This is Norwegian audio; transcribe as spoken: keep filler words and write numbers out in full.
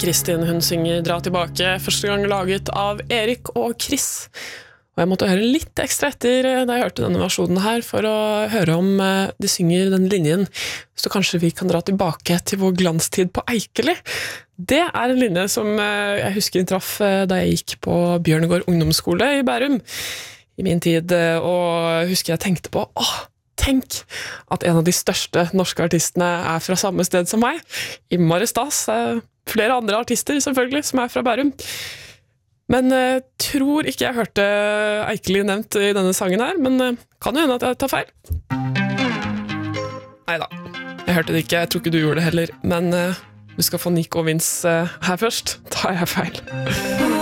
Kristin, hun synger Dra tilbake, første gang laget av Erik og Chris. Og jeg måtte høre litt ekstra etter da jeg hørte denne versjonen her, for å høre om de synger den linjen, så kanskje vi kan dra tilbake til vår glanstid på Eikeli. Det er en linje som jeg husker traff da jeg gikk på Bjørnegård ungdomsskole i Bærum i min tid, og husker jeg tenkte på, åh, tenk at en av de største norske artistene er fra samme sted som meg, Innmari stas, flere andre artister selvfølgelig som er fra Bærum. Men jeg uh, tror ikke jeg hørte Eikeli nevnt i denne sangen her, men uh, kan jo hende at jeg tar feil. Neida, jeg hørte det ikke, jeg tror ikke du gjorde det heller, men uh, du skal få Nico og Vince uh, her først, tar jeg feil.